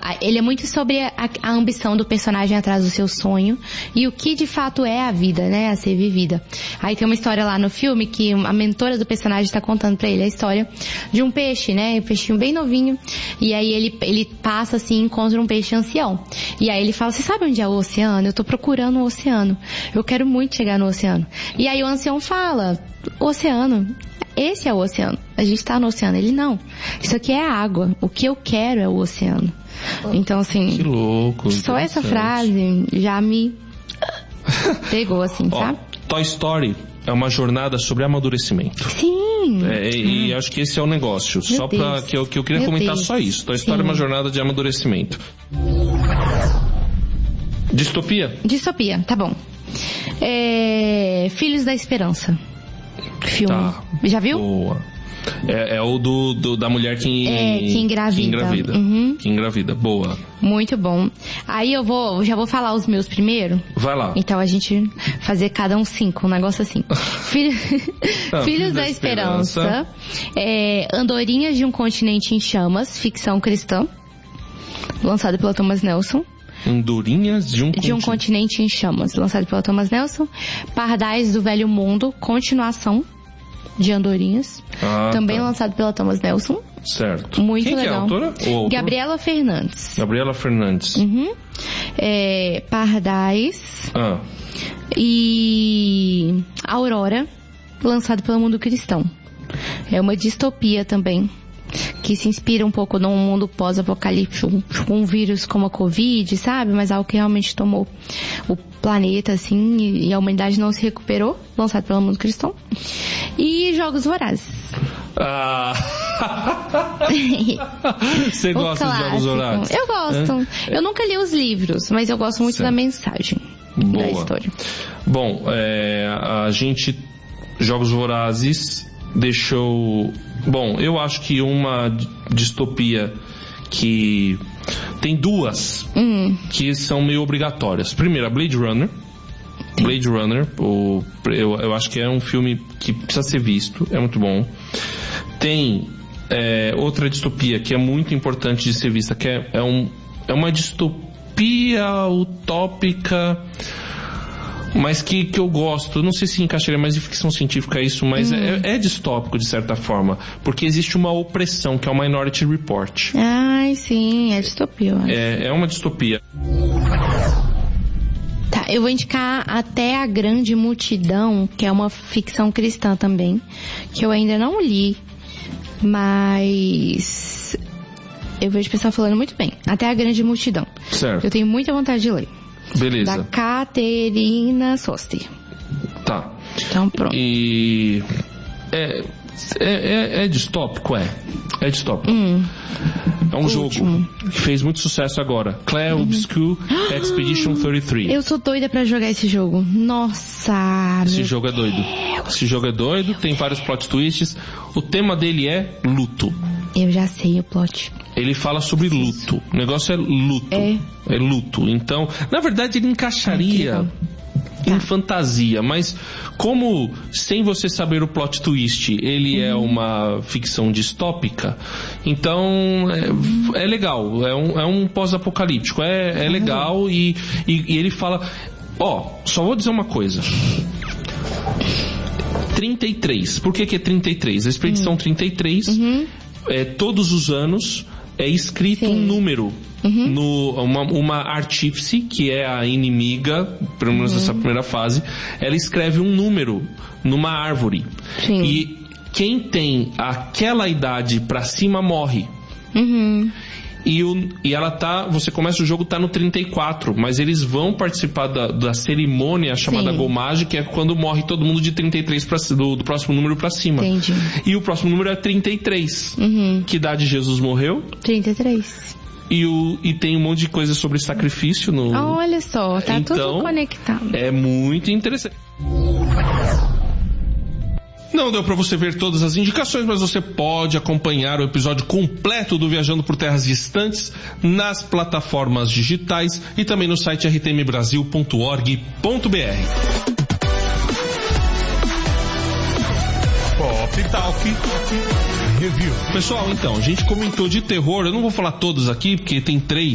Ele é muito sobre a ambição do personagem atrás do seu sonho e o que de fato é a vida, né, a ser vivida. Aí tem uma história lá no filme que a mentora do personagem tá contando pra ele a história de um peixe, né, um peixinho bem novinho, e aí ele passa assim e encontra um peixe ancião. E aí ele fala, você sabe onde é o oceano? Eu tô procurando o oceano. Eu quero muito chegar no oceano. E aí o ancião fala, oceano, esse é o oceano. A gente tá no oceano. Ele, não. Isso aqui é água. O que eu quero é o oceano. Então, assim... Que louco. Só essa frase já me pegou, assim, sabe? Toy Story é uma jornada sobre amadurecimento. Sim. E acho que esse é o negócio. Meu só pra que eu queria comentar só isso. Toy Story é uma jornada de amadurecimento. Distopia? Distopia, tá bom. Filhos da Esperança. Filme. Tá. Já viu? Boa. É o da mulher que engravida. Que engravida. Boa. Muito bom. Aí já vou falar os meus primeiro. Vai lá. Então a gente fazer cada um 5, um negócio assim. Filhos da Esperança. Andorinhas de um Continente em Chamas, ficção cristã. Lançado pela Thomas Nelson. Andorinhas de um Continente em Chamas, lançado pela Thomas Nelson. Pardais do Velho Mundo, continuação de Andorinhas, também lançado pela Thomas Nelson. Certo. Muito Quem legal. Que é a autora? Gabriela Fernandes. Gabriela Fernandes. Pardais. E Aurora, lançado pelo Mundo Cristão. É uma distopia também, que se inspira um pouco num mundo pós-apocalíptico, com um vírus como a Covid, sabe? Mas algo que realmente tomou o planeta, assim, e a humanidade não se recuperou, lançado pelo Mundo Cristão. E Jogos Vorazes. Você gosta de Jogos Vorazes? Eu gosto. Eu nunca li os livros, mas eu gosto muito da mensagem da história. Bom, a gente... Jogos Vorazes deixou... Bom, eu acho que uma distopia que... Tem duas que são meio obrigatórias. Primeiro, a Blade Runner. Blade Runner, eu acho que é um filme que precisa ser visto, é muito bom. Tem outra distopia que é muito importante de ser vista, que é uma distopia utópica, mas que eu gosto. Não sei se encaixaria mais de ficção científica isso, mas é distópico de certa forma, porque existe uma opressão, que é o Minority Report. Ai, sim, é distopia. É uma distopia. Tá, eu vou indicar Até a Grande Multidão, que é uma ficção cristã também, que eu ainda não li, mas eu vejo o pessoal falando muito bem. Até a Grande Multidão. Certo. Eu tenho muita vontade de ler. Beleza. Da Caterina Sosti. Tá. Então pronto. E... É distópico, é distópico. É um jogo que fez muito sucesso agora. Clair Obscure Expedition 33. Eu sou doida pra jogar esse jogo. Nossa! Esse jogo é doido. Esse jogo é doido, tem vários plot twists. O tema dele é luto. Eu já sei o plot. Ele fala sobre luto. O negócio é luto. É luto. Então, na verdade, ele encaixaria em fantasia, mas como, sem você saber o plot twist, ele é uma ficção distópica, então é legal, é um pós-apocalíptico, é legal e ele fala, só vou dizer uma coisa, 33, por que é 33? A expedição 33, todos os anos é escrito um número, uma artífice, que é a inimiga, pelo menos nessa primeira fase, ela escreve um número numa árvore. Sim. E quem tem aquela idade pra cima morre. E ela você começa o jogo, tá no 34, mas eles vão participar da cerimônia chamada gomagem, que é quando morre todo mundo de 33 do próximo número pra cima. Entendi. E o próximo número é 33. Que idade Jesus morreu? 33. E tem um monte de coisa sobre sacrifício no... Olha só, tá então, tudo conectado. É muito interessante. Não deu pra você ver todas as indicações, mas você pode acompanhar o episódio completo do Viajando por Terras Distantes nas plataformas digitais e também no site rtmbrasil.org.br. Pop Talk Review. Pessoal, então, a gente comentou de terror, eu não vou falar todos aqui, porque tem 3